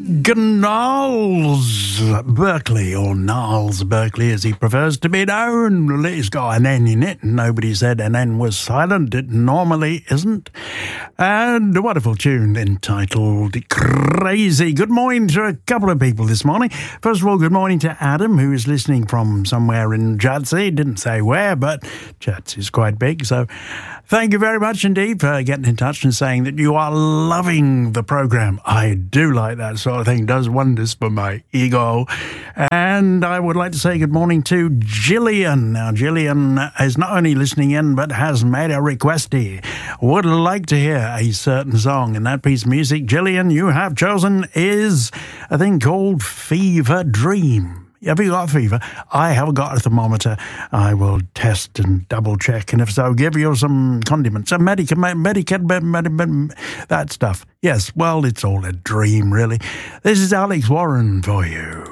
Gnarls Berkeley, or Gnarls Berkeley as he prefers to be known. It's got an N in it, and nobody said an N was silent. It normally isn't. And a wonderful tune entitled Crazy. Good morning to a couple of people this morning. First of all, good morning to Adam, who is listening from somewhere in Chertsey. Didn't say where, but Chertsey is quite big, so thank you very much indeed for getting in touch and saying that you are loving the programme. I do like that sort of thing. Does wonders for my ego. And I would like to say good morning to Gillian. Now, Gillian is not only listening in, but has made a request here. Would like to hear a certain song. And that piece of music, Gillian, you have chosen is a thing called Fever Dream. Have you got a fever? I haven't got a thermometer. I will test and double check, and if so, give you some condiments, a that stuff. Yes, well, it's all a dream, really. This is Alex Warren for you.